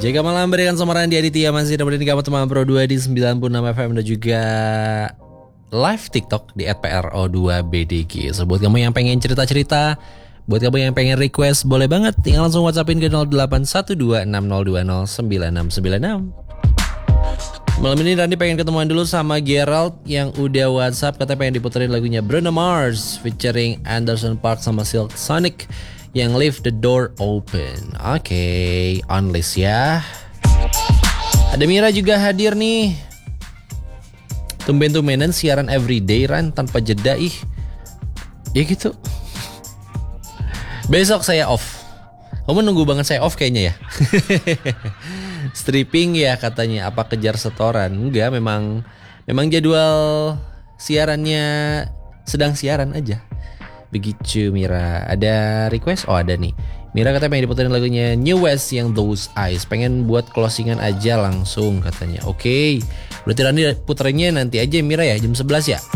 Jaga malam berikan samaran di Aditya masih dapat di kamu teman Pro 2 di 96 FM dan juga live TikTok di @pro2bdg. So, buat kamu yang pengen cerita-cerita, buat kamu yang pengen request, boleh banget tinggal langsung WhatsAppin ke 081260209696. Malam ini Randy pengen ketemuan dulu sama Gerald yang udah WhatsApp, katanya pengen diputerin lagunya Bruno Mars featuring Anderson .Paak sama Silk Sonic yang Leave the Door Open. Oke, on list ya. Ada Mira juga hadir nih. Tumben-tumbenan siaran everyday Ran tanpa jeda ih. Ya gitu. Besok saya off. Kamu nunggu banget saya off kayaknya ya. Stripping ya katanya, apa kejar setoran? Enggak, memang jadwal siarannya sedang siaran aja. Begitu Mira. Ada request? Oh ada nih. Mira katanya pengen diputerin lagunya New West yang Those Eyes. Pengen buat closingan aja langsung katanya. Oke. Berarti Randy puterinnya nanti aja Mira ya, jam 11 ya.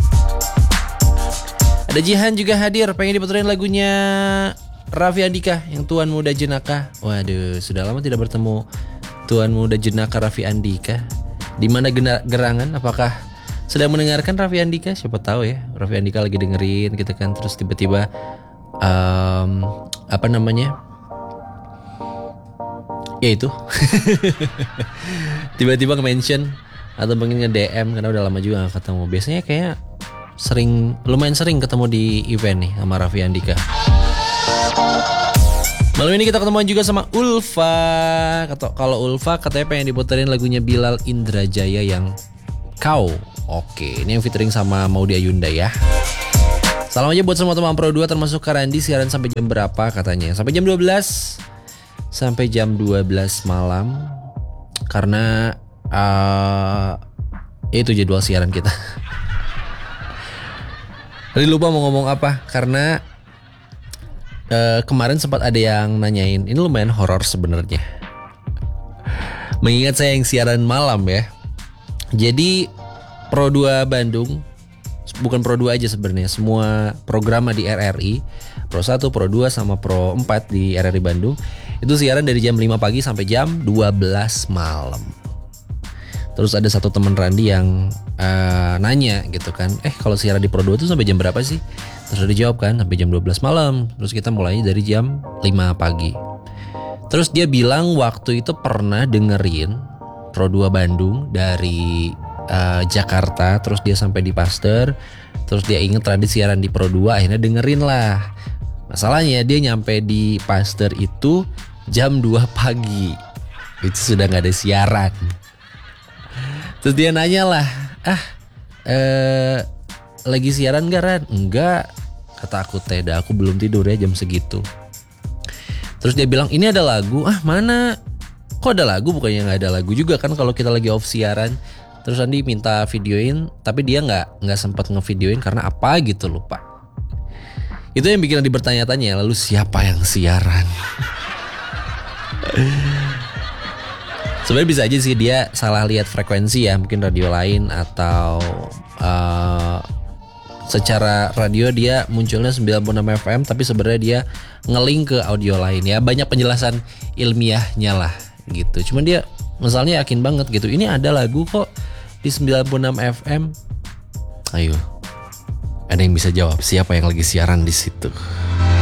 Ada Jihan juga hadir, pengen diputerin lagunya Raffi Andika yang Tuan Muda Jenaka. Waduh, sudah lama tidak bertemu Tuan Muda Jenaka Raffi Andika. Di mana gerangan? Apakah sedang mendengarkan Raffi Andika? Siapa tahu ya, Raffi Andika lagi dengerin gitu kan, terus tiba-tiba apa namanya? Ya itu. Tiba-tiba nge-mention atau mungkin nge-DM karena udah lama juga gak ketemu. Biasanya kayak lumayan sering ketemu di event nih sama Raffi Andika. Malam ini kita ketemuan juga sama Ulfa. Kalau Ulfa katanya pengen diputerin lagunya Bilal Indrajaya yang Kau. Oke, ini yang featuring sama Maudy Ayunda ya. Salam aja buat semua teman Pro 2 termasuk Kak Randy. Siaran sampai jam berapa katanya? Sampai jam 12. Sampai jam 12 malam. Karena itu jadwal siaran kita. Tadi lupa mau ngomong apa. Karena kemarin sempat ada yang nanyain, ini lumayan horor sebenarnya. Mengingat saya yang siaran malam ya. Jadi Pro 2 Bandung, bukan Pro 2 aja sebenarnya, semua program di RRI, Pro 1, Pro 2 sama Pro 4 di RRI Bandung, itu siaran dari jam 5 pagi sampai jam 12 malam. Terus ada satu teman Randy yang nanya gitu kan, kalau siaran di Pro 2 itu sampai jam berapa sih? Terus dia dijawab kan, sampai jam 12 malam. Terus kita mulainya dari jam 5 pagi. Terus dia bilang waktu itu pernah dengerin Pro 2 Bandung dari Jakarta. Terus dia sampai di Pasteur. Terus dia inget Randy siaran di Pro 2, akhirnya dengerin lah. Masalahnya dia nyampe di Pasteur itu jam 2 pagi. Itu sudah gak ada siaran. Terus dia nanya lah, lagi siaran gak Ran? Enggak, kata aku Teda, aku belum tidur ya jam segitu. Terus dia bilang ini ada lagu. Mana? Kok ada lagu? Bukannya gak ada lagu juga kan kalau kita lagi off siaran. Terus Randy minta videoin, tapi dia gak sempat ngevideoin karena apa gitu, lupa. Itu yang bikin Randy bertanya-tanya, lalu siapa yang siaran? Sebenarnya bisa aja sih dia salah lihat frekuensi ya, mungkin radio lain atau secara radio dia munculnya 96 FM tapi sebenarnya dia nge-link ke audio lain ya. Banyak penjelasan ilmiahnya lah gitu. Cuman dia misalnya yakin banget gitu, ini ada lagu kok di 96 FM. Ayo, ada yang bisa jawab siapa yang lagi siaran di situ?